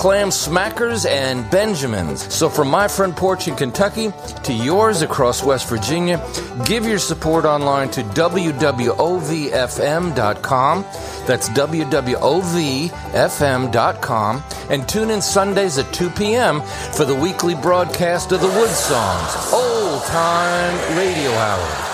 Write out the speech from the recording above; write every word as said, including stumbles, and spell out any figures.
clam smackers and Benjamins. So from my front porch in Kentucky to yours across West Virginia, give your support online to w w o v f m dot com. That's w w o v f m dot com. And tune in Sundays at two p.m. for the weekly broadcast of the Wood Songs, Old Time Radio Hour.